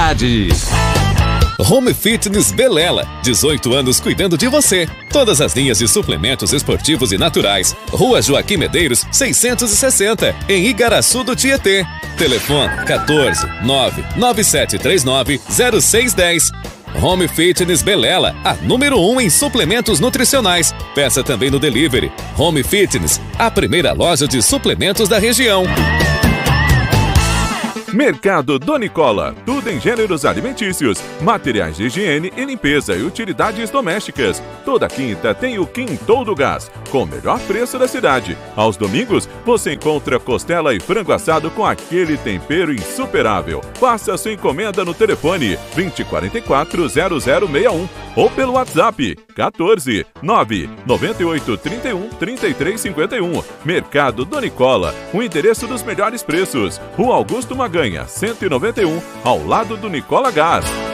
qualidade. Home Fitness Belela, 18 anos cuidando de você. Todas as linhas de suplementos esportivos e naturais. Rua Joaquim Medeiros, 660, em Igaraçu do Tietê. Telefone 14 99739 0610. Home Fitness Belela, a número 1 em suplementos nutricionais. Peça também no delivery. Home Fitness, a primeira loja de suplementos da região. Mercado Donicola, tudo em gêneros alimentícios, materiais de higiene e limpeza e utilidades domésticas. Toda quinta tem o Quintou do Gás, com o melhor preço da cidade. Aos domingos, você encontra costela e frango assado com aquele tempero insuperável. Faça sua encomenda no telefone 2044-0061 ou pelo WhatsApp 14 998 31 33 51. Mercado Donicola, o endereço dos melhores preços. Rua Augusto Maganha, 191, ao lado do Nicola Gás.